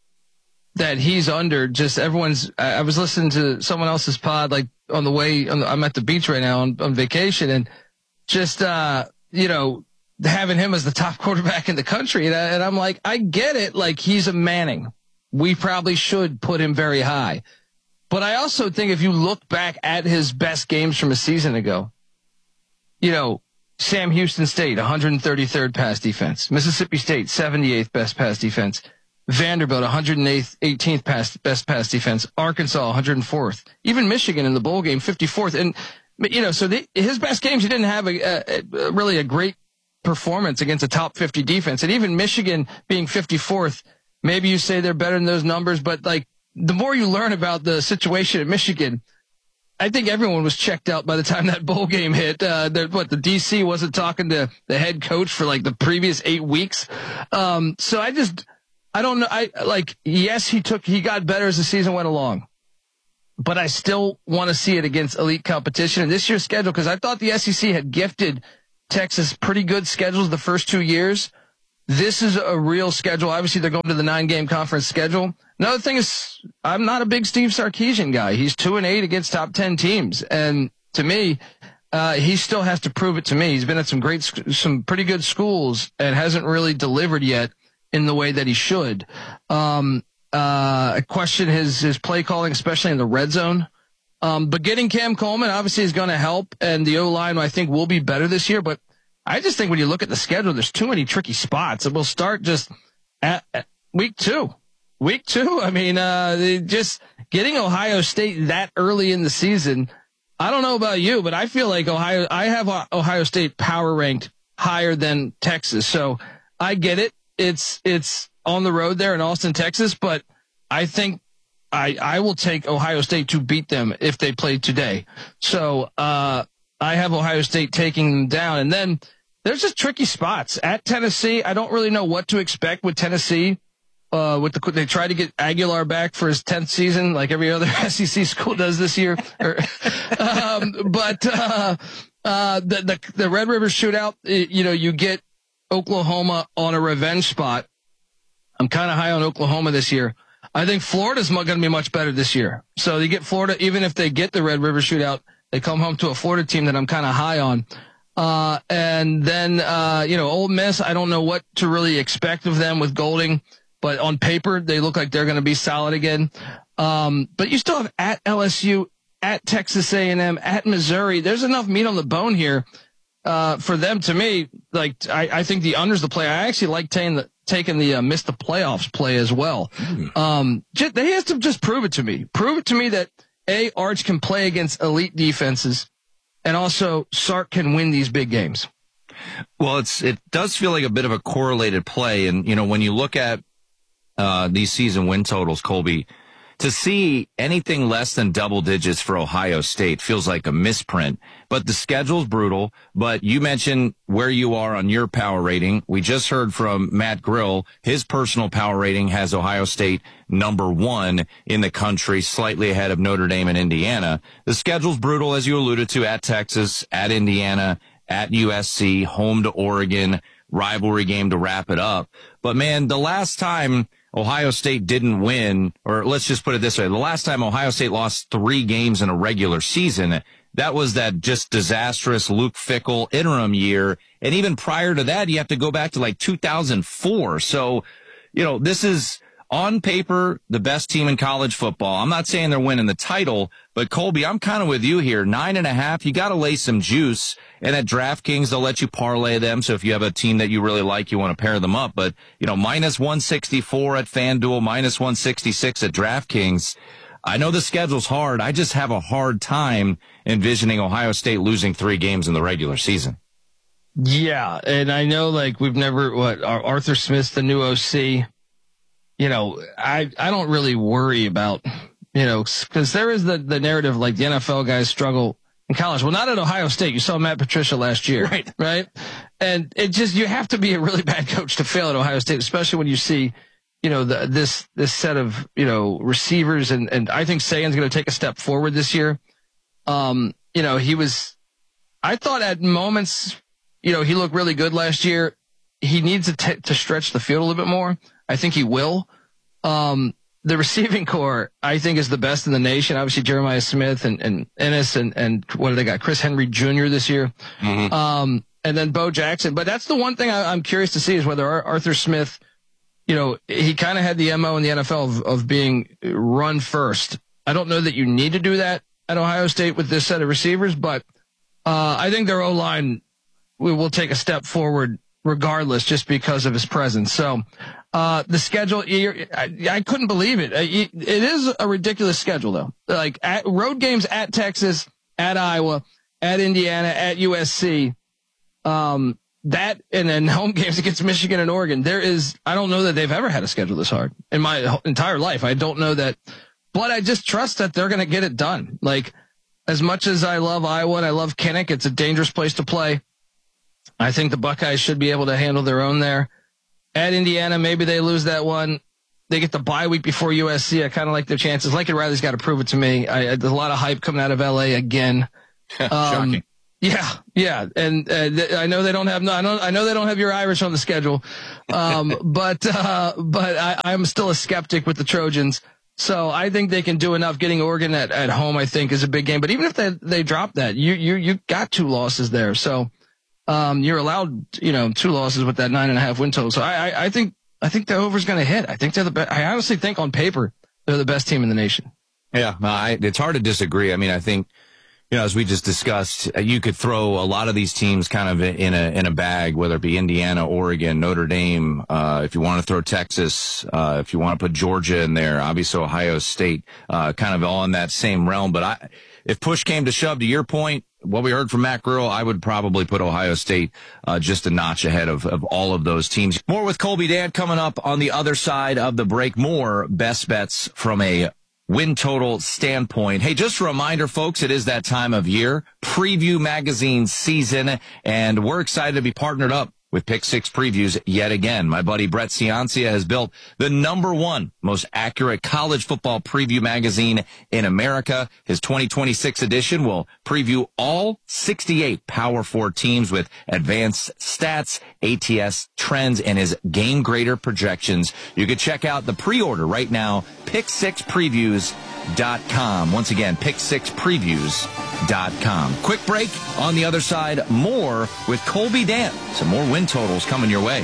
that he's under, just everyone's, I, I was listening to someone else's pod, like, on the way, on the, I'm at the beach right now on, on vacation, and just, uh, you know, having him as the top quarterback in the country, and, I, and I'm like, I get it, like, he's a Manning. We probably should put him very high. But I also think if you look back at his best games from a season ago, you know, Sam Houston State, one hundred thirty-third pass defense. Mississippi State, seventy-eighth best pass defense. Vanderbilt, one hundred eighteenth pass, best pass defense. Arkansas, one hundred fourth. Even Michigan in the bowl game, fifty-fourth. And, you know, so the, his best games, he didn't have a, a, a really a great performance against a top fifty defense. And even Michigan being fifty-fourth, maybe you say they're better than those numbers, but like the more you learn about the situation at Michigan, I think everyone was checked out by the time that bowl game hit. Uh, the, what the D C wasn't talking to the head coach for like the previous eight weeks. Um, so I just, I don't know. I like, yes, he took, he got better as the season went along, but I still want to see it against elite competition. And this year's schedule, because I thought the S E C had gifted Texas pretty good schedules the first two years. This is a real schedule. Obviously, they're going to the nine-game conference schedule. Another thing is, I'm not a big Steve Sarkisian guy. He's two and eight against top ten teams, and to me, uh, he still has to prove it to me. He's been at some great, some pretty good schools, and hasn't really delivered yet in the way that he should. Um, uh, I question his his play calling, especially in the red zone. Um, but getting Cam Coleman obviously is going to help, and the O-line I think will be better this year. But I just think when you look at the schedule, there's too many tricky spots, and we'll start just at, at week two. Week two, I mean, uh, just getting Ohio State that early in the season. I don't know about you, but I feel like Ohio, I have Ohio State power ranked higher than Texas. So I get it. It's, it's on the road there in Austin, Texas, but I think I, I will take Ohio State to beat them if they play today. So, uh, I have Ohio State taking them down. And then there's just tricky spots at Tennessee. I don't really know what to expect with Tennessee. Uh, with the, they try to get Aguilar back for his tenth season, like every other S E C school does this year. um, but, uh, uh, the, the, the Red River shootout, you know, you get Oklahoma on a revenge spot. I'm kind of high on Oklahoma this year. I think Florida's going to be much better this year. So you get Florida, even if they get the Red River shootout, they come home to a Florida team that I'm kind of high on. Uh, and then, uh, you know, Ole Miss, I don't know what to really expect of them with Golding. But on paper, they look like they're going to be solid again. Um, but you still have at L S U, at Texas A and M, at Missouri. There's enough meat on the bone here uh, for them. To me, like I, I think the under's the play. I actually like taking the taking the uh, miss the playoffs play as well. Mm. Um, just, they have to just prove it to me. Prove it to me that A, Arch can play against elite defenses, and also Sark can win these big games. Well, it's it does feel like a bit of a correlated play, and you know when you look at Uh, these season win totals, Colby, to see anything less than double digits for Ohio State feels like a misprint. But the schedule's brutal. But you mentioned where you are on your power rating. We just heard from Matt Grill. His personal power rating has Ohio State number one in the country, slightly ahead of Notre Dame and Indiana. The schedule's brutal, as you alluded to, at Texas, at Indiana, at U S C, home to Oregon, rivalry game to wrap it up. But man, the last time Ohio State didn't win, or let's just put it this way, the last time Ohio State lost three games in a regular season, that was that just disastrous Luke Fickell interim year. And even prior to that, you have to go back to like two thousand four. So, you know, this is on paper the best team in college football. I'm not saying they're winning the title, but Colby, I'm kind of with you here. Nine and a half, you got to lay some juice. And at DraftKings, they'll let you parlay them. So if you have a team that you really like, you want to pair them up. But, you know, minus one sixty-four at FanDuel, minus one sixty-six at DraftKings. I know the schedule's hard. I just have a hard time envisioning Ohio State losing three games in the regular season. Yeah. And I know, like, we've never, what, Arthur Smith's the new O C. You know, I, I don't really worry about, you know, because there is the, the narrative, like, the N F L guys struggle in college. Well, not at Ohio State. You saw Matt Patricia last year. Right. Right. And it just, you have to be a really bad coach to fail at Ohio State, especially when you see, you know, the, this, this set of, you know, receivers. And, and I think Sagan's going to take a step forward this year. Um, you know, he was, I thought at moments, you know, he looked really good last year. He needs to, t- to stretch the field a little bit more. I think he will. Um, The receiving core, I think, is the best in the nation. Obviously, Jeremiah Smith and, and Ennis and, and what do they got? Chris Henry Junior this year. Mm-hmm. Um, and then Bo Jackson. But that's the one thing I, I'm curious to see is whether Arthur Smith, you know, he kind of had the M O in the N F L of, of being run first. I don't know that you need to do that at Ohio State with this set of receivers, but uh, I think their O-line will take a step forward regardless just because of his presence. So Uh, the schedule, I, I couldn't believe it. It is a ridiculous schedule, though. Like at, road games at Texas, at Iowa, at Indiana, at U S C. Um, that and then home games against Michigan and Oregon. There is, I don't know that they've ever had a schedule this hard in my entire life. I don't know that, but I just trust that they're going to get it done. Like, as much as I love Iowa and I love Kinnick, it's a dangerous place to play. I think the Buckeyes should be able to handle their own there. At Indiana, maybe they lose that one. They get the bye week before U S C. I kind of like their chances. Lincoln Riley's got to prove it to me. I, there's a lot of hype coming out of L A again. Um, Shocking. Yeah, yeah, and uh, th- I know they don't have no, I know I know they don't have your Irish on the schedule, um, but uh, but I, I'm still a skeptic with the Trojans. So I think they can do enough. Getting Oregon at, at home, I think, is a big game. But even if they they drop that, you you you got two losses there, so um, you're allowed you know two losses with that nine and a half win total. So I I, I think I think the over's going to hit. I think they're the best. I honestly think on paper they're the best team in the nation. Yeah, no, I, it's hard to disagree. I mean, I think. You know, as we just discussed, you could throw a lot of these teams kind of in a in a bag, whether it be Indiana, Oregon, Notre Dame. Uh, if you want to throw Texas, uh, if you want to put Georgia in there, obviously Ohio State, uh, kind of all in that same realm. But I, if push came to shove, to your point, what we heard from Matt Gruhl, I would probably put Ohio State uh, just a notch ahead of, of all of those teams. More with Colby Dant coming up on the other side of the break. More best bets from a win total standpoint. Hey, just a reminder, folks, it is that time of year, Preview Magazine season, and we're excited to be partnered up with Pick Six Previews yet again. My buddy Brett Ciancia has built the number one most accurate college football preview magazine in America. His twenty twenty-six edition will preview all sixty-eight Power Four teams with advanced stats, A T S trends, and his game grader projections. You can check out the pre-order right now, pick six previews dot com. Once again, pick six previews dot com. Quick break. On the other side, more with Colby Dant. Some more win totals coming your way.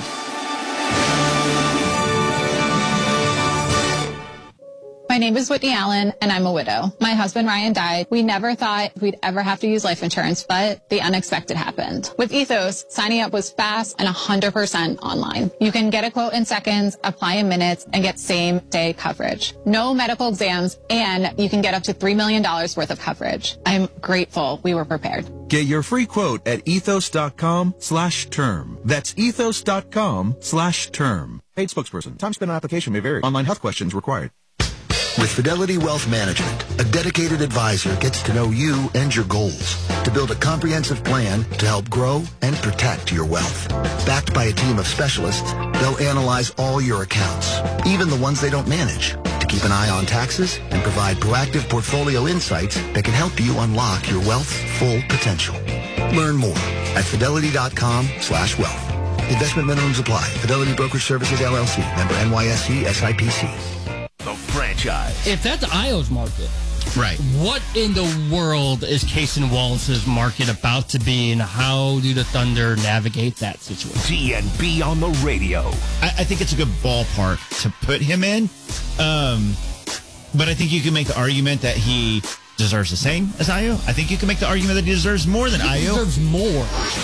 My name is Whitney Allen, and I'm a widow. My husband, Ryan, died. We never thought we'd ever have to use life insurance, but the unexpected happened. With Ethos, signing up was fast and one hundred percent online. You can get a quote in seconds, apply in minutes, and get same-day coverage. No medical exams, and you can get up to three million dollars worth of coverage. I'm grateful we were prepared. Get your free quote at ethos.com slash term. That's ethos.com slash term. Paid spokesperson. Time spent on application may vary. Online health questions required. With Fidelity Wealth Management, a dedicated advisor gets to know you and your goals to build a comprehensive plan to help grow and protect your wealth. Backed by a team of specialists, they'll analyze all your accounts, even the ones they don't manage, to keep an eye on taxes and provide proactive portfolio insights that can help you unlock your wealth's full potential. Learn more at fidelity.com slash wealth. Investment minimums apply. Fidelity Brokerage Services, L L C. Member N Y S E S I P C. The franchise. If that's Io's market, right? What in the world is Cason Wallace's market about to be, and how do the Thunder navigate that situation? D N B on the radio. I, I think it's a good ballpark to put him in, um, but I think you can make the argument that he deserves the same as Ayo. I think you can make the argument that he deserves more than Ayo. He deserves more.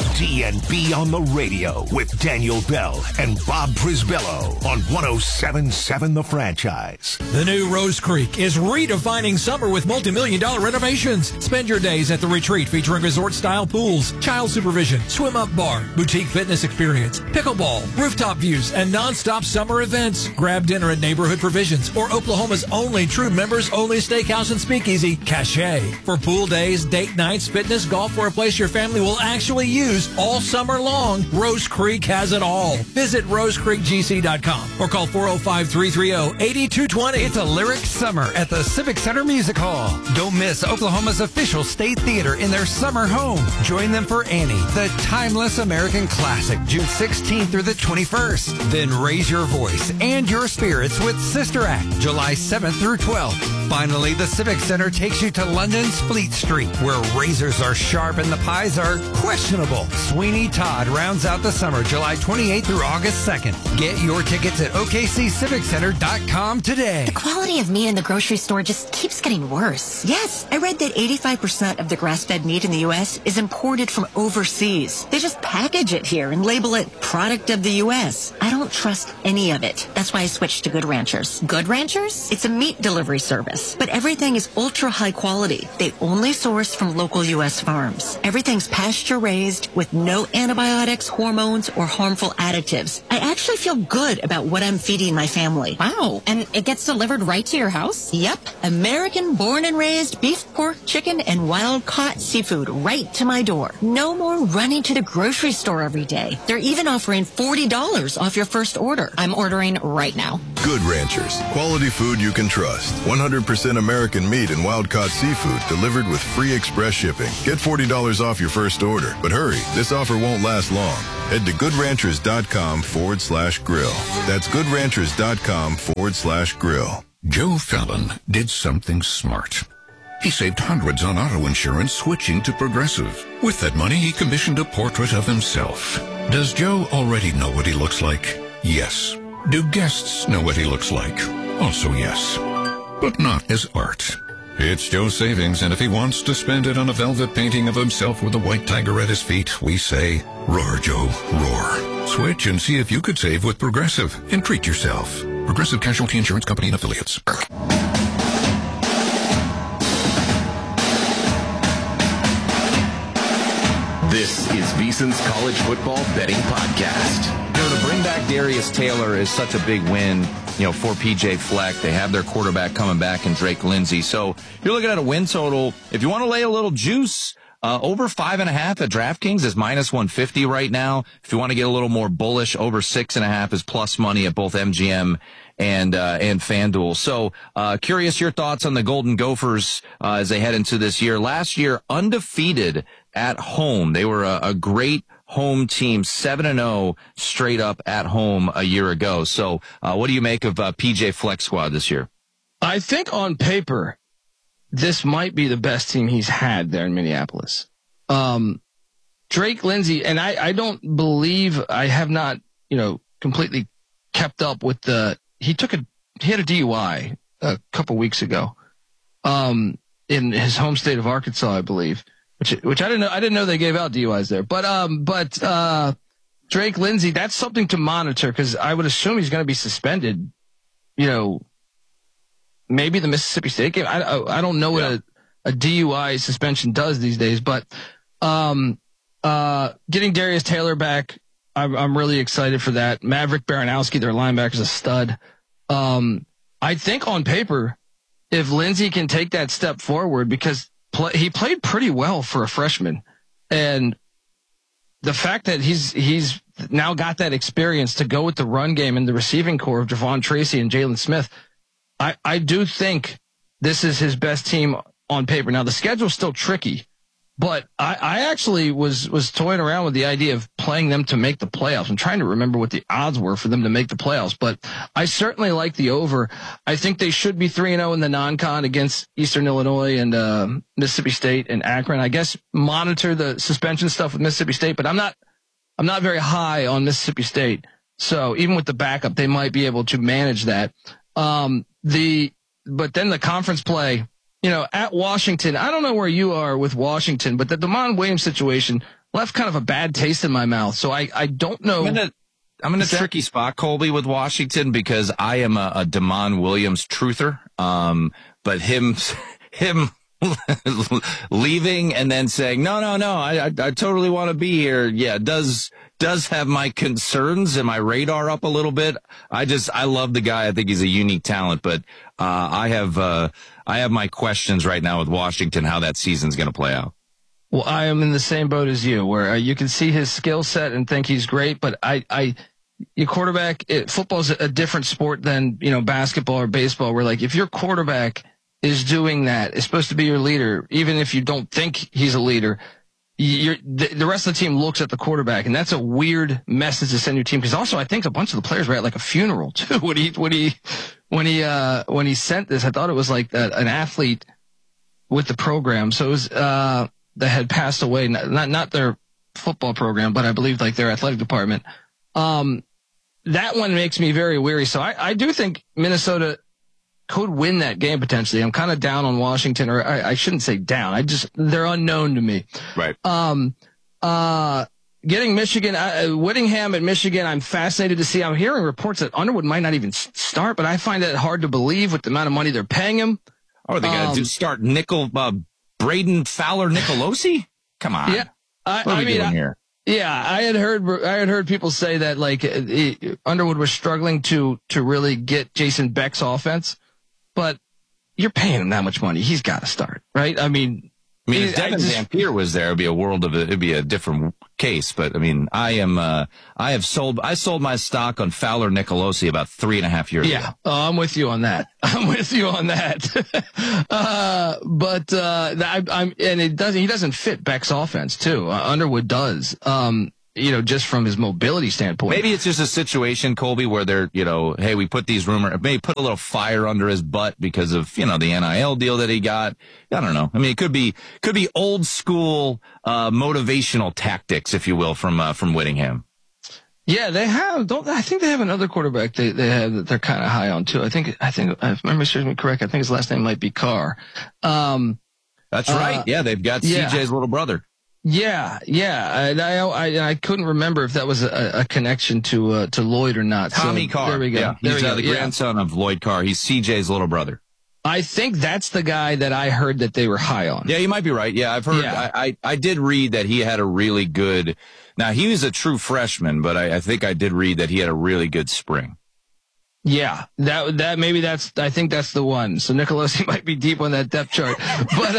D N B on the radio with Daniel Bell and Bob Prisbello on one oh seven point seven The Franchise. The new Rose Creek is redefining summer with multi-million dollar renovations. Spend your days at the retreat featuring resort-style pools, child supervision, swim-up bar, boutique fitness experience, pickleball, rooftop views, and non-stop summer events. Grab dinner at Neighborhood Provisions or Oklahoma's only true members-only steakhouse and speakeasy, Cache. For pool days, date nights, fitness, golf, or a place your family will actually use all summer long, Rose Creek has it all. Visit rose creek g c dot com or call four oh five, three three oh, eight two two oh. It's a lyric summer at the Civic Center Music Hall. Don't miss Oklahoma's official state theater in their summer home. Join them for Annie, the timeless American classic, June sixteenth through the twenty-first. Then raise your voice and your spirits with Sister Act, July seventh through twelfth. Finally, the Civic Center takes you to London's Fleet Street, where razors are sharp and the pies are questionable. Sweeney Todd rounds out the summer July twenty-eighth through August second. Get your tickets at O K C civic center dot com today. The quality of meat in the grocery store just keeps getting worse. Yes, I read that eighty-five percent of the grass-fed meat in the U S is imported from overseas. They just package it here and label it product of the U S. I don't trust any of it. That's why I switched to Good Ranchers. Good Ranchers? It's a meat delivery service, but everything is ultra high quality. They only source from local U S farms. Everything's pasture raised with no antibiotics, hormones, or harmful additives. I actually feel good about what I'm feeding my family. Wow. And it gets delivered right to your house? Yep. American born and raised beef, pork, chicken, and wild caught seafood right to my door. No more running to the grocery store every day. They're even offering forty dollars off your first order. I'm ordering right now. Good Ranchers. Quality food you can trust. one hundred percent American meat and wild-caught seafood delivered with free express shipping. Get forty dollars off your first order. But hurry, this offer won't last long. Head to goodranchers.com forward slash grill. That's goodranchers.com forward slash grill. Joe Fallon did something smart. He saved hundreds on auto insurance switching to Progressive. With that money, he commissioned a portrait of himself. Does Joe already know what he looks like? Yes. Do guests know what he looks like? Also yes. But not as art. It's Joe's savings, and if he wants to spend it on a velvet painting of himself with a white tiger at his feet, we say, roar, Joe, roar. Switch and see if you could save with Progressive and treat yourself. Progressive Casualty Insurance Company and Affiliates. This is VSiN's College Football Betting Podcast. You know, to bring back Darius Taylor is such a big win, you know, for P J Fleck. They have their quarterback coming back in Drake Lindsey. So you're looking at a win total. If you want to lay a little juice, uh, over five and a half at DraftKings is minus one fifty right now. If you want to get a little more bullish, over six and a half is plus money at both M G M and uh, and FanDuel. So uh, curious your thoughts on the Golden Gophers uh, as they head into this year. Last year, undefeated at home. They were a, a great home team, seven and oh straight up at home a year ago. So uh, what do you make of uh, P J Fleck's squad this year? I think on paper, this might be the best team he's had there in Minneapolis. Um, Drake Lindsey, and I, I don't believe I have not, you know, completely kept up with the, he took a, he had a D U I a couple weeks ago, um, in his home state of Arkansas, I believe, which, which I didn't know, I didn't know they gave out D U Is there, but, um, but, uh, Drake Lindsey, that's something to monitor because I would assume he's going to be suspended, you know, maybe the Mississippi State game. I, I, I don't know what yeah. a, a D U I suspension does these days, but, um, uh, getting Darius Taylor back, I'm, I'm really excited for that. Maverick Baranowski, their linebacker, is a stud. Um, I think on paper, if Lindsey can take that step forward, because play, he played pretty well for a freshman, and the fact that he's he's now got that experience to go with the run game and the receiving core of Javon Tracy and Jalen Smith, I, I do think this is his best team on paper. Now, the schedule's still tricky, but I, I actually was, was toying around with the idea of playing them to make the playoffs. I'm trying to remember what the odds were for them to make the playoffs, but I certainly like the over. I think they should be three and oh in the non-con against Eastern Illinois and uh, Mississippi State and Akron. I guess monitor the suspension stuff with Mississippi State, but I'm not I'm not very high on Mississippi State. So even with the backup, they might be able to manage that. Um, the but then the conference play, you know, at Washington, I don't know where you are with Washington, but the Damon Williams situation left kind of a bad taste in my mouth. So I, I don't know. I'm in a, I'm in a tricky spot, Colby, with Washington because I am a, a Damon Williams truther. Um, but him, him leaving and then saying, no, no, no, I, I, I totally want to be here. Yeah, does, does have my concerns and my radar up a little bit. I just, I love the guy. I think he's a unique talent, but, uh, I have, uh, I have my questions right now with Washington, how that season's going to play out. Well, I am in the same boat as you, where uh, you can see his skill set and think he's great, but I, I, your quarterback, it, football's a different sport than, you know, basketball or baseball, where like if your quarterback is doing that, is supposed to be your leader, even if you don't think he's a leader, you're, the, the rest of the team looks at the quarterback, and that's a weird message to send your team. Because also, I think a bunch of the players were at like a funeral too when he when he when he uh, when he sent this, I thought it was like a, an athlete with the program. So it was uh, that had passed away, not, not not their football program, but I believe like their athletic department. Um, that one makes me very weary. So I, I do think Minnesota could win that game potentially. I'm kind of down on Washington, or I, I shouldn't say down. I just, they're unknown to me. Right. Um, uh, getting Michigan, uh, Whittingham at Michigan, I'm fascinated to see. I'm hearing reports that Underwood might not even start, but I find that hard to believe with the amount of money they're paying him. Oh, they got to um, do start nickel, uh, Braden Fowler Nicolosi? Come on. Yeah. I, what are I we mean, doing I, here? Yeah, I had heard I had heard people say that like it, Underwood was struggling to to really get Jason Beck's offense, but you're paying him that much money, he's got to start, right? I mean, I mean, if Devin Dampier was there, it'd be a world of a, it'd be a different case. But I mean, I am uh, I have sold I sold my stock on Fowler Nicolosi about three and a half years yeah. ago. Yeah, oh, I'm with you on that. I'm with you on that. uh, but uh, I, I'm and it doesn't he doesn't fit Beck's offense too. Uh, Underwood does. Um, you know, just from his mobility standpoint. Maybe it's just a situation, Colby, where they're, you know, hey, we put these rumors, maybe put a little fire under his butt because of, you know, the N I L deal that he got. I don't know. I mean, it could be, could be old school, uh, motivational tactics, if you will, from, uh, from Whittingham. Yeah, they have, don't, I think they have another quarterback they, they have that they're kind of high on too. I think, I think, if memory serves me correct, I think his last name might be Carr. Um, That's right. Uh, yeah, they've got yeah. C J's little brother. Yeah, yeah. I, I, I, I couldn't remember if that was a, a connection to, uh, to Lloyd or not. Tommy so, Carr. There we go. Yeah, there he's we uh, go. the yeah. grandson of Lloyd Carr. He's C J's little brother. I think that's the guy that I heard that they were high on. Yeah, you might be right. Yeah, I've heard, Yeah. I, I, I did read that he had a really good, now he was a true freshman, but I, I think I did read that he had a really good spring. Yeah, that that maybe that's I think that's the one. So Nicolosi might be deep on that depth chart, but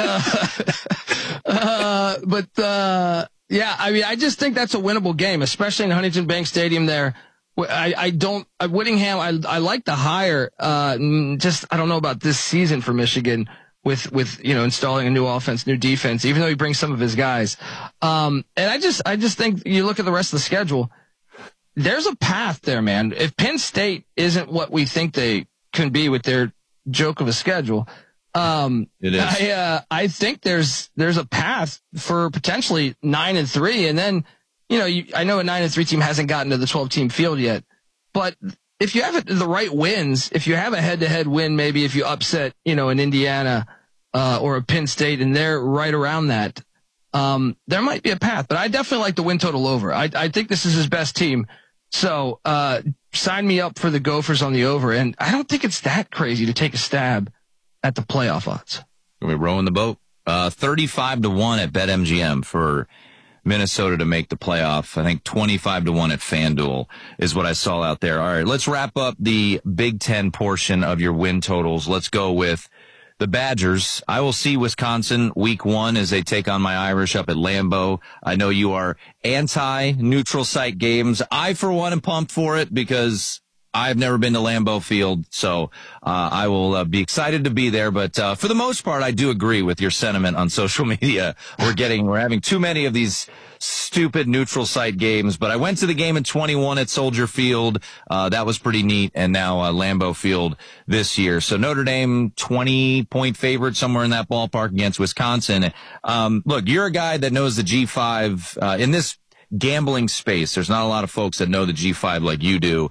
uh, uh, but uh, yeah, I mean, I just think that's a winnable game, especially in Huntington Bank Stadium. There, I, I don't uh, Whittingham. I I like the hire. Uh, just I don't know about this season for Michigan with with you know installing a new offense, new defense. Even though he brings some of his guys, um, and I just I just think you look at the rest of the schedule. There's a path there, man. If Penn State isn't what we think they can be with their joke of a schedule, um, it is. I, uh, I think there's there's a path for potentially nine and three, and then you know you, I know a nine and three team hasn't gotten to the twelve team field yet, but if you have the right wins, if you have a head to head win, maybe if you upset you know an Indiana uh, or a Penn State, and they're right around that, um, there might be a path. But I definitely like the win total over. I, I think this is his best team. So, uh, sign me up for the Gophers on the over. And I don't think it's that crazy to take a stab at the playoff odds. We're rowing the boat. Uh, thirty-five to one at BetMGM for Minnesota to make the playoff. I think twenty-five to one at FanDuel is what I saw out there. All right, let's wrap up the Big Ten portion of your win totals. Let's go with the Badgers. I will see Wisconsin week one as they take on my Irish up at Lambeau. I know you are anti-neutral site games. I, for one, am pumped for it because I've never been to Lambeau Field, so uh, I will uh, be excited to be there. But uh, for the most part, I do agree with your sentiment on social media. We're getting, we're having too many of these stupid neutral site games. But I went to the game in twenty-one at Soldier Field. Uh, that was pretty neat. And now uh, Lambeau Field this year. So Notre Dame, twenty point favorite, somewhere in that ballpark against Wisconsin. Um, look, you're a guy that knows the G five uh, in this gambling space. There's not a lot of folks that know the G five like you do.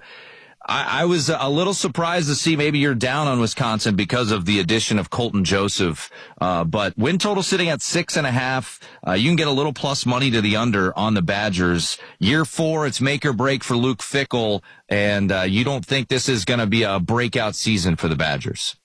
I, I was a little surprised to see maybe you're down on Wisconsin because of the addition of Colton Joseph. Uh, but win total sitting at six and a half. Uh, you can get a little plus money to the under on the Badgers. Year four, it's make or break for Luke Fickell. And, uh, you don't think this is going to be a breakout season for the Badgers?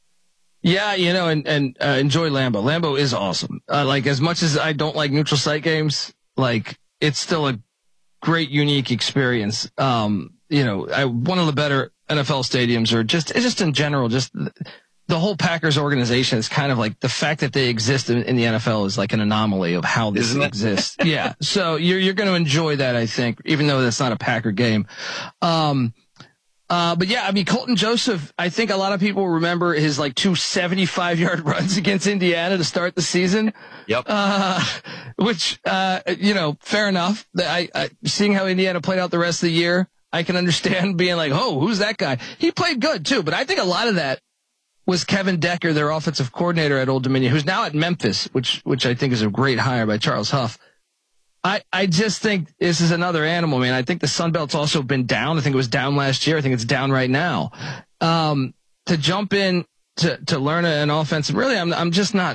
Yeah, you know, and, and, uh, enjoy Lambeau. Lambeau is awesome. Uh, like as much as I don't like neutral site games, like it's still a great, unique experience. Um, You know, I, one of the better N F L stadiums, or just just in general, just the whole Packers organization is kind of like the fact that they exist in, in the N F L is like an anomaly of how this Isn't it? exists. Yeah, so you're you're going to enjoy that, I think, even though that's not a Packer game. Um, uh, but yeah, I mean, Colton Joseph, I think a lot of people remember his like two seventy-five yard runs against Indiana to start the season. Yep. Uh, which, uh, you know, fair enough. I, I, seeing how Indiana played out the rest of the year, I can understand being like, oh, who's that guy? He played good too, but I think a lot of that was Kevin Decker, their offensive coordinator at Old Dominion, who's now at Memphis, which which I think is a great hire by Charles Huff. I, I just think this is another animal, man. I think the Sun Belt's also been down. I think it was down last year. I think it's down right now. Um, to jump in to, to learn an offense, really, I'm I'm just not,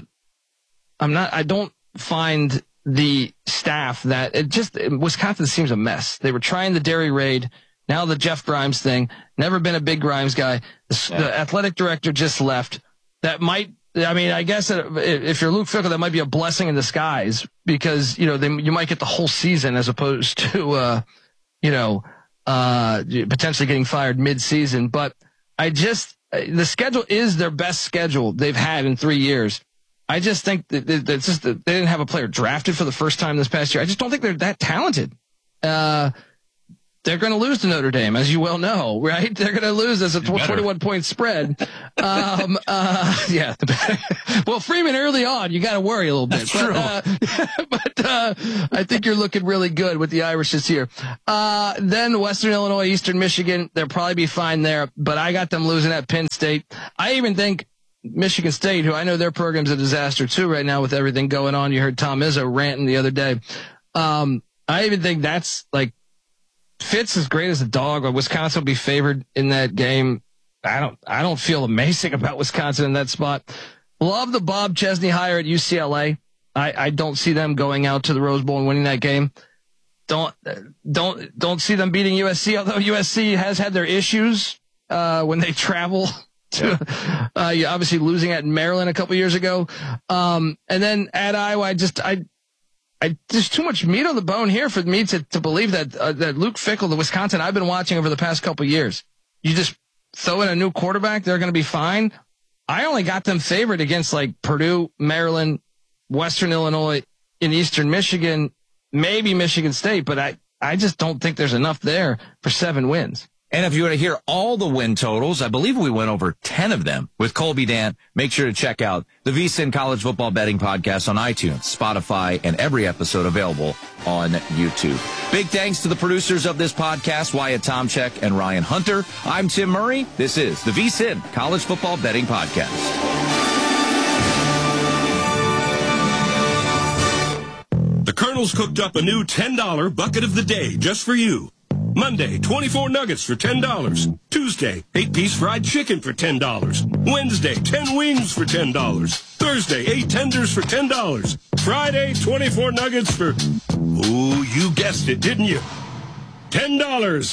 I'm not, I don't find the staff that it just, Wisconsin seems a mess. They were trying the Derry raid. Now the Jeff Grimes thing. Never been a big Grimes guy. The, yeah. the athletic director just left. That might, I mean, I guess if you're Luke Fickell, that might be a blessing in disguise because, you know, they, you might get the whole season as opposed to, uh, you know, uh, potentially getting fired mid-season. But I just, the schedule is their best schedule they've had in three years. I just think that it's just that they didn't have a player drafted for the first time this past year. I just don't think they're that talented. Uh, They're going to lose to Notre Dame, as you well know, right? They're going to lose as a twenty-one point spread. Um, uh, yeah. Well, Freeman, early on, you got to worry a little bit. That's but, true. Uh, but uh, I think you're looking really good with the Irish this year. Uh, then Western Illinois, Eastern Michigan, they'll probably be fine there. But I got them losing at Penn State. I even think Michigan State, who I know their program's a disaster too right now with everything going on. You heard Tom Izzo ranting the other day. Um, I even think that's like, Fitz is great as a dog, but Wisconsin will be favored in that game. I don't, I don't feel amazing about Wisconsin in that spot. Love the Bob Chesney hire at U C L A. I, I don't see them going out to the Rose Bowl and winning that game. Don't, don't, don't see them beating U S C, although U S C has had their issues, uh, when they travel to, uh, yeah, obviously losing at Maryland a couple years ago. Um, and then at Iowa, I just, I, I, there's too much meat on the bone here for me to, to believe that uh, that Luke Fickell, the Wisconsin I've been watching over the past couple of years, you just throw in a new quarterback, they're going to be fine. I only got them favored against like Purdue, Maryland, Western Illinois, in Eastern Michigan, maybe Michigan State, but I, I just don't think there's enough there for seven wins. And if you want to hear all the win totals, I believe we went over ten of them with Colby Dant. Make sure to check out the VSiN College Football Betting Podcast on iTunes, Spotify, and every episode available on YouTube. Big thanks to the producers of this podcast, Wyatt Tomchek and Ryan Hunter. I'm Tim Murray. This is the VSiN College Football Betting Podcast. The Colonel's cooked up a new ten dollar bucket of the day just for you. Monday, twenty-four nuggets for ten dollars. Tuesday, eight-piece fried chicken for ten dollars. Wednesday, ten wings for ten dollars. Thursday, eight tenders for ten dollars. Friday, twenty-four nuggets for... Ooh, you guessed it, didn't you? ten dollars.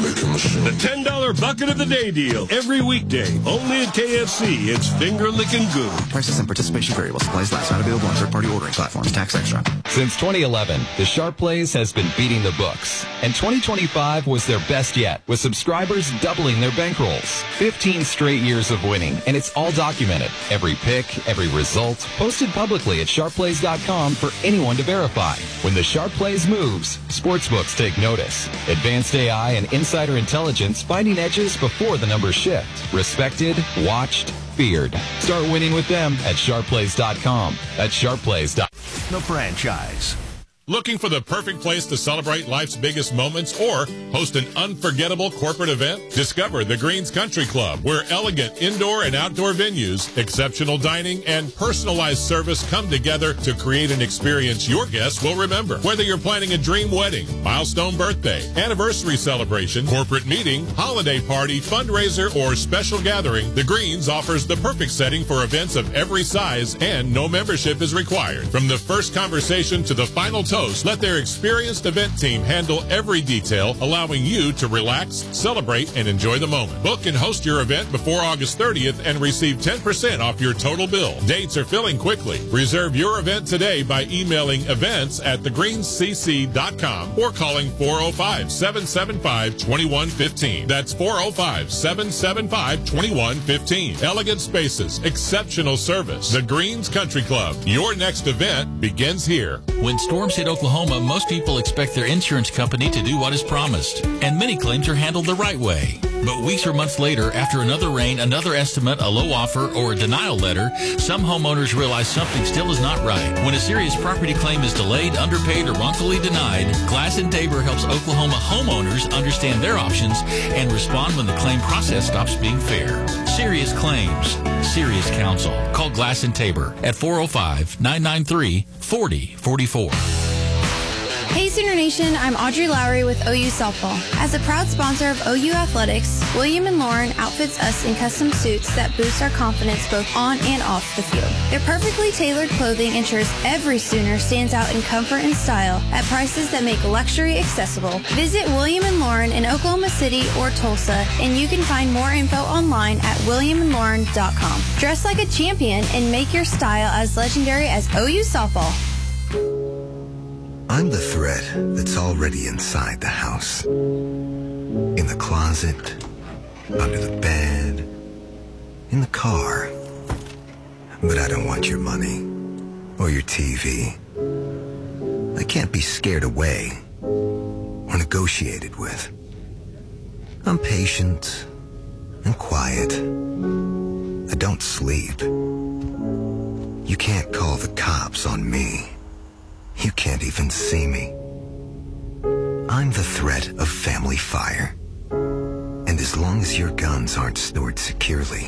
The ten dollar bucket of the day deal. Every weekday. Only at K F C. It's finger-licking good. Prices and participation vary while supplies last. Not available on third-party ordering platforms. Tax extra. Since twenty eleven, the Sharp Plays has been beating the books. And twenty twenty-five was their best yet, with subscribers doubling their bankrolls. fifteen straight years of winning, and it's all documented. Every pick, every result, posted publicly at sharp plays dot com for anyone to verify. When the Sharp Plays moves, sportsbooks take notice. Advanced A I and insider intelligence finding edges before the numbers shift. Respected, watched, feared. Start winning with them at sharp plays dot com. That's sharp plays dot com. The franchise. Looking for the perfect place to celebrate life's biggest moments or host an unforgettable corporate event? Discover the Greens Country Club, where elegant indoor and outdoor venues, exceptional dining, and personalized service come together to create an experience your guests will remember. Whether you're planning a dream wedding, milestone birthday, anniversary celebration, corporate meeting, holiday party, fundraiser, or special gathering, the Greens offers the perfect setting for events of every size, and no membership is required. From the first conversation to the final toast, let their experienced event team handle every detail, allowing you to relax, celebrate, and enjoy the moment. Book and host your event before August thirtieth and receive ten percent off your total bill. Dates are filling quickly. Reserve your event today by emailing events at the greens c c dot com or calling four oh five, seven seven five, two one one five. That's four oh five, seven seven five, two one one five. Elegant spaces, exceptional service. The Greens Country Club. Your next event begins here. When storms hit Oklahoma, most people expect their insurance company to do what is promised, and many claims are handled the right way. But weeks or months later, after another rain, another estimate, a low offer, or a denial letter, some homeowners realize something still is not right. When a serious property claim is delayed, underpaid, or wrongfully denied, Glass and Tabor helps Oklahoma homeowners understand their options and respond when the claim process stops being fair. Serious claims, serious counsel. Call Glass and Tabor at four oh five, nine nine three, four oh four four. Hey Sooner Nation, I'm Audrey Lowry with O U Softball. As a proud sponsor of O U Athletics, William and Lauren outfits us in custom suits that boost our confidence both on and off the field. Their perfectly tailored clothing ensures every Sooner stands out in comfort and style at prices that make luxury accessible. Visit William and Lauren in Oklahoma City or Tulsa, and you can find more info online at william and lauren dot com. Dress like a champion and make your style as legendary as O U Softball. I'm the thread that's already inside the house. In the closet, under the bed, in the car. But I don't want your money or your T V. I can't be scared away or negotiated with. I'm patient and quiet. I don't sleep. You can't call the cops on me. You can't even see me. I'm the threat of family fire. And as long as your guns aren't stored securely,